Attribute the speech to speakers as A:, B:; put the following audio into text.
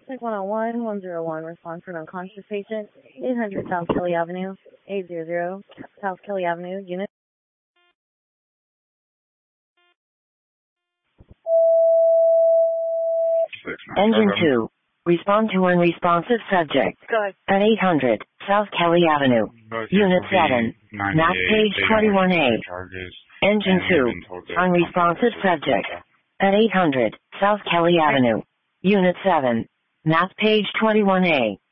A: Take 101, 101, respond for an unconscious patient, 800 South Kelly Avenue, 800 South Kelly Avenue, unit.
B: Engine 2. Respond to unresponsive subject.
A: Go ahead.
B: At 800 South Kelly Avenue, Unit 7, map page 21A. Engine 2. Unresponsive subject. At 800 South Kelly Avenue, Unit 7, map page 21A.